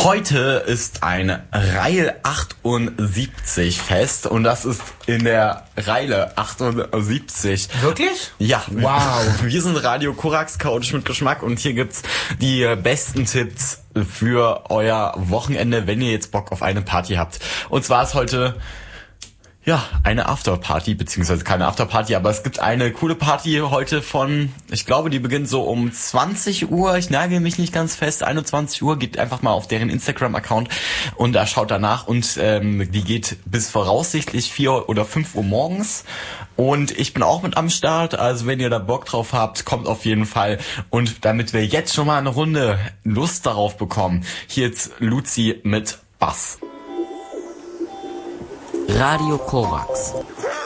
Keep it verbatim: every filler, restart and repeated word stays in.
Heute ist ein Reihe achtundsiebzig Fest und das ist in der Reihe achtundsiebzig. Wirklich? Ja. Wow. Wir sind Radio Korax, chaotisch mit Geschmack, und hier gibt's die besten Tipps für euer Wochenende, wenn ihr jetzt Bock auf eine Party habt. Und zwar ist heute ja eine Afterparty, beziehungsweise keine Afterparty, aber es gibt eine coole Party heute von, ich glaube, die beginnt so um zwanzig Uhr, ich nagel mich nicht ganz fest, einundzwanzig Uhr, geht einfach mal auf deren Instagram-Account und da schaut danach, und ähm, die geht bis voraussichtlich vier oder fünf Uhr morgens. Und ich bin auch mit am Start, also wenn ihr da Bock drauf habt, kommt auf jeden Fall. Und damit wir jetzt schon mal eine Runde Lust darauf bekommen, hier jetzt Luzi mit Bass. Radio Korax.